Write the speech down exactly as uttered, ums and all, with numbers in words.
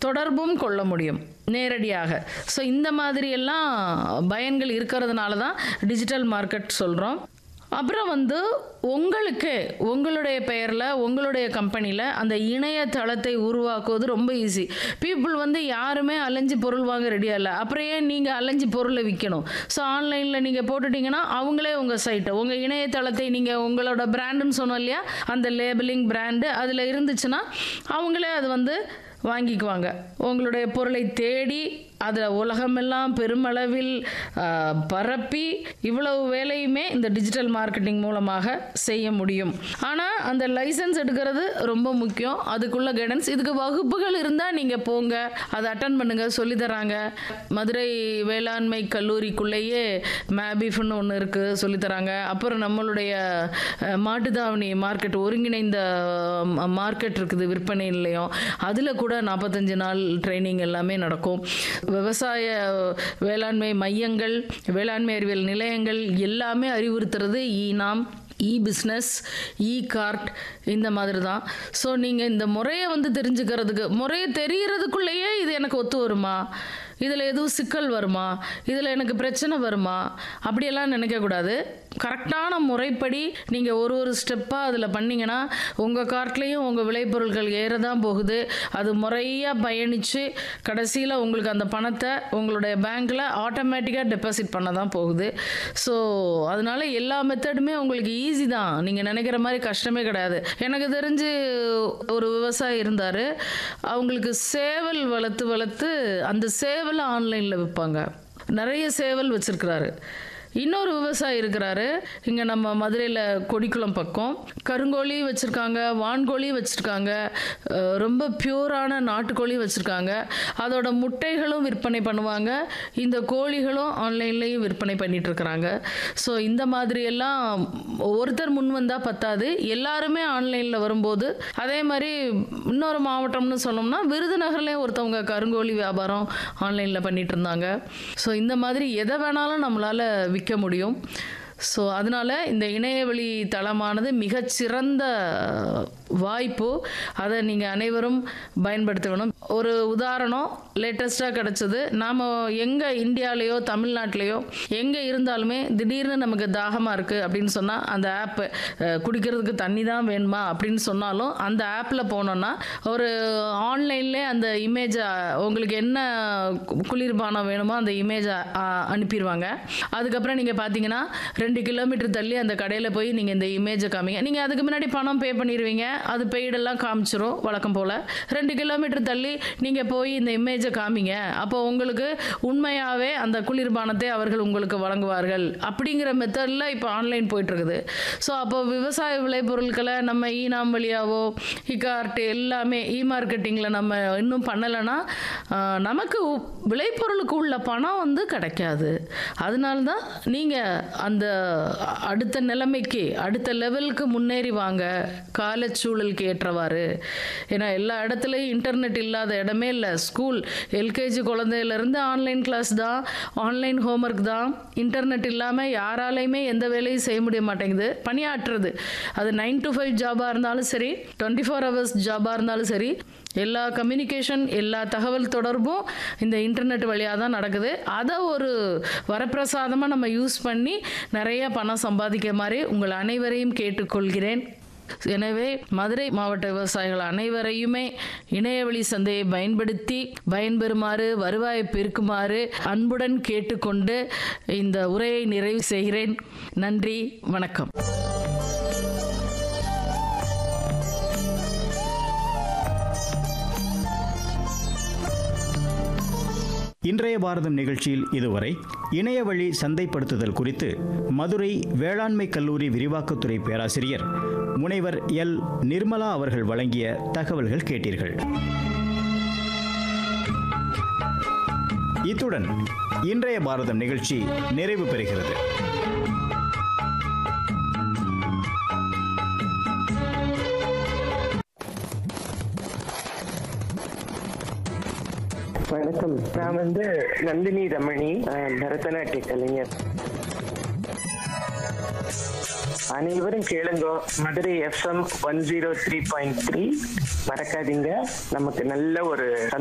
தொடர்பும் கொள்ள முடியும் நேரடியாக. ஸோ இந்த மாதிரி எல்லாம் பயன்கள் இருக்கிறதுனால தான் டிஜிட்டல் மார்க்கெட் சொல்கிறோம். அப்புறம் வந்து உங்களுக்கு உங்களுடைய பெயரில் உங்களுடைய கம்பெனியில் அந்த இணையதளத்தை உருவாக்குவது ரொம்ப ஈஸி. பீப்புள் வந்து யாருமே அலைஞ்சு பொருள் வாங்க ரெடியாக இல்லை. அப்புறம் ஏன் நீங்கள் அலைஞ்சு பொருளை விற்கணும்? ஸோ ஆன்லைனில் நீங்கள் போட்டுட்டிங்கன்னா அவங்களே உங்கள் சைட்டை உங்கள் இணையதளத்தை நீங்கள் உங்களோட பிராண்டுன்னு சொன்னோம் இல்லையா, அந்த லேபிளிங் பிராண்டு அதில் இருந்துச்சுன்னா அவங்களே அது வந்து வாங்கிக்குவாங்க. உங்களுடைய பொருளை தேடி அதில் உலகமெல்லாம் பெருமளவில் பரப்பி இவ்வளவு வேலையுமே இந்த டிஜிட்டல் மார்க்கெட்டிங் மூலமாக செய்ய முடியும். ஆனால் அந்த லைசன்ஸ் எடுக்கிறது ரொம்ப முக்கியம். அதுக்குள்ள கைடன்ஸ், இதுக்கு வகுப்புகள் இருந்தால் நீங்கள் போங்க, அதை அட்டன் பண்ணுங்கள், சொல்லித்தராங்க. மதுரை வேளாண்மை கல்லூரிக்குள்ளேயே மேபிஃப்னு ஒன்று இருக்குது, சொல்லித்தராங்க. அப்புறம் நம்மளுடைய மாட்டுத்தாவணி மார்க்கெட், ஒருங்கிணைந்த மார்க்கெட் இருக்குது விற்பனை நிலையம், அதில் கூட நாற்பத்தஞ்சு நாள் ட்ரைனிங் எல்லாமே நடக்கும். விவசாய வேளாண்மை மையங்கள், வேளாண்மை அறிவியல் நிலையங்கள் எல்லாமே அறிவுறுத்துறது இ நாம், இ பிஸ்னஸ், இ கார்ட், இந்த மாதிரி தான். ஸோ நீங்கள் இந்த முறையை வந்து தெரிஞ்சுக்கிறதுக்கு, முறையை தெரிகிறதுக்குள்ளேயே இது எனக்கு ஒத்து வருமா, இதில் எதுவும் சிக்கல் வருமா, இதில் எனக்கு பிரச்சனை வருமா, அப்படியெல்லாம் நினைக்கக்கூடாது. கரெக்டான முறைப்படி நீங்கள் ஒரு ஒரு ஸ்டெப்பாக அதில் பண்ணிங்கன்னா உங்கள் கார்ட்லேயும் உங்கள் விளைபொருட்கள் ஏற தான் போகுது. அது முறையாக பயணித்து கடைசியில் உங்களுக்கு அந்த பணத்தை உங்களுடைய பேங்க்கில் ஆட்டோமேட்டிக்காக டெபாசிட் பண்ண தான் போகுது. ஸோ அதனால் எல்லா மெத்தடுமே உங்களுக்கு ஈஸி தான், நீங்கள் நினைக்கிற மாதிரி கஷ்டமே கிடையாது. எனக்கு தெரிஞ்சு ஒரு விவசாயி இருந்தார், அவங்களுக்கு சேவல் வளர்த்து வளர்த்து அந்த சேவலை ஆன்லைனில் விற்பாங்க. நிறைய சேவல் வச்சுருக்கிறாரு. இன்னொரு விவசாயி இருக்கிறாரு இங்கே நம்ம மதுரையில் கொடிக்குளம் பக்கம், கருங்கோழி வச்சுருக்காங்க, வான்கோழி வச்சுருக்காங்க, ரொம்ப பியூரான நாட்டுக்கோழி வச்சுருக்காங்க. அதோட முட்டைகளும் விற்பனை பண்ணுவாங்க, இந்த கோழிகளும் ஆன்லைன்லேயும் விற்பனை பண்ணிகிட்ருக்குறாங்க. ஸோ இந்த மாதிரியெல்லாம் ஒருத்தர் முன் வந்தால் பத்தாது, எல்லாருமே ஆன்லைனில் வரும்போது. அதே மாதிரி இன்னொரு மாவட்டம்னு சொன்னோம்னா விருதுநகர்லேயும் ஒருத்தவங்க கருங்கோழி வியாபாரம் ஆன்லைனில் பண்ணிகிட்டு இருந்தாங்க. ஸோ இந்த மாதிரி எதை வேணாலும் நம்மளால் விற்க முடியும். ஸோ அதனால் இந்த இணையவழி தளமானது மிகச்சிறந்த வாய்ப்பு, அதை நீங்கள் அனைவரும் பயன்படுத்த வேணும். ஒரு உதாரணம் லேட்டஸ்ட்டாக கிடச்சது, நாம் எங்கே இந்தியாவிலையோ தமிழ்நாட்டிலையோ எங்கே இருந்தாலுமே திடீர்னு நமக்கு தாகமாக இருக்குது அப்படின்னு சொன்னால் அந்த ஆப்பு, குடிக்கிறதுக்கு தண்ணி தான் வேணுமா அப்படின்னு சொன்னாலும் அந்த ஆப்பில் போனோன்னா ஒரு ஆன்லைன்லேயே அந்த இமேஜை, உங்களுக்கு என்ன குளிர்பானம் வேணுமோ அந்த இமேஜை அனுப்பிடுவாங்க. அதுக்கப்புறம் நீங்கள் பார்த்தீங்கன்னா ரெண்டு கிலோமீட்டர் தள்ளி அந்த கடையில் போய் நீங்கள் இந்த இமேஜை காமிங்க. நீங்கள் அதுக்கு முன்னாடி பணம் பே பண்ணிடுவீங்க, அது பெய்டெல்லாம் காமிச்சிரும் வழக்கம் போல். ரெண்டு கிலோமீட்டர் தள்ளி நீங்கள் போய் இந்த இமேஜை காமிங்க, அப்போ உங்களுக்கு உண்மையாகவே அந்த குளிர்பானத்தை அவர்கள் உங்களுக்கு வழங்குவார்கள். அப்படிங்கிற மெத்தடில் இப்போ ஆன்லைன் போயிட்டுருக்குது. ஸோ அப்போ விவசாய விளைபொருட்களை நம்ம இ நாம் வழியாவோ இகார்ட் எல்லாமே இ மார்க்கெட்டிங்கில் நம்ம இன்னும் பண்ணலைன்னா நமக்கு விளைபொருளுக்கு உள்ள பணம் வந்து கிடைக்காது. அதனால தான் நீங்கள் அந்த அடுத்த நிலைமைக்கு அடுத்த லெவலுக்கு முன்னேறி வாங்க, காலச்சூழலுக்கு ஏற்றவாறு. ஏன்னா எல்லா இடத்துலையும் இன்டர்நெட் இல்லாத இடமே இல்லை. ஸ்கூல் எல்கேஜி குழந்தையிலேருந்து ஆன்லைன் கிளாஸ் தான், ஆன்லைன் ஹோம்ஒர்க் தான். இன்டர்நெட் இல்லாமல் யாராலையுமே எந்த வேலையும் செய்ய முடிய மாட்டேங்குது. பணியாற்றுறது அது நைன் டு ஃபைவ் ஜாபாக இருந்தாலும் சரி, டுவெண்ட்டி ஃபோர் ஹவர்ஸ் ஜாபாக இருந்தாலும் சரி, எல்லா கம்யூனிகேஷன் எல்லா தகவல் தொடர்பும் இந்த இன்டர்நெட் வழியாக தான் நடக்குது. அதை ஒரு வரப்பிரசாதமாக நம்ம யூஸ் பண்ணி நிறைய பணம் சம்பாதிக்க மாதிரி உங்கள் அனைவரையும் கேட்டுக்கொள்கிறேன். எனவே மதுரை மாவட்ட விவசாயிகள் அனைவரையுமே இணையவழி சந்தையை பயன்படுத்தி பயன்பெறுமாறு, வருவாயை பெருக்குமாறு அன்புடன் கேட்டுக்கொண்டு இந்த உரையை நிறைவு செய்கிறேன். நன்றி, வணக்கம். இன்றைய பாரதம் நிகழ்ச்சியில் இதுவரை இணையவழி சந்தைப்படுத்துதல் குறித்து மதுரை வேளாண்மை கல்லூரி விரிவாக்கத்துறை பேராசிரியர் முனைவர் எல் நிர்மலா அவர்கள் வழங்கிய தகவல்கள் கேட்டீர்கள். இத்துடன் இன்றைய பாரதம் நிகழ்ச்சி நிறைவு பெறுகிறது. வணக்கம், நான் வந்து நந்தினி ரமணி, பரதநாட்டிய கலைஞர். அனைவரும் கேளுங்கோ Madurai FM one zero three point three. மறக்காதீங்க, நமக்கு நல்ல ஒரு